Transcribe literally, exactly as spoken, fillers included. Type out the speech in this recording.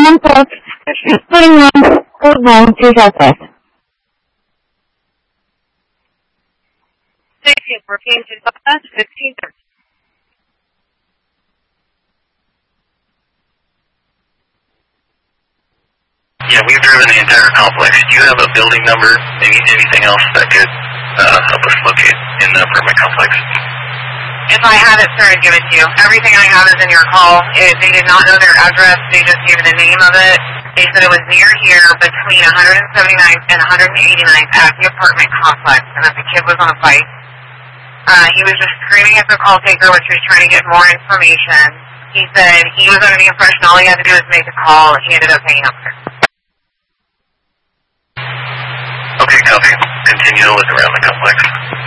Union Park, thirty-one, code nine two Southwest. sixteen fourteen to Southwest, fifteen thirty. Yeah, we've driven the entire complex. Do you have a building number, any, anything else that could uh, help us locate in the apartment complex? If I had it, sir, I'd give it to you. Everything I have is in your call. It, they did not know their address. They just gave the name of it. They said it was near here between one hundred seventy-ninth and one hundred eighty-ninth at the apartment complex, and that the kid was on a bike. Uh, he was just screaming at the call taker, which was trying to get more information. He said he was under the impression all he had to do was make a call. He ended up hanging up there. Okay, copy. Continue to look around the complex.